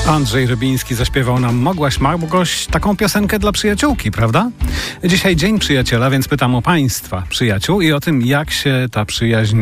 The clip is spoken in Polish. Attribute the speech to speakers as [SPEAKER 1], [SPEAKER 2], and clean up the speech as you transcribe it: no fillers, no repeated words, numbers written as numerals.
[SPEAKER 1] Andrzej Rybiński zaśpiewał nam Mogłaś taką piosenkę dla przyjaciółki, prawda? Dzisiaj Dzień Przyjaciela, więc pytam o Państwa przyjaciół i o tym, jak się ta przyjaźń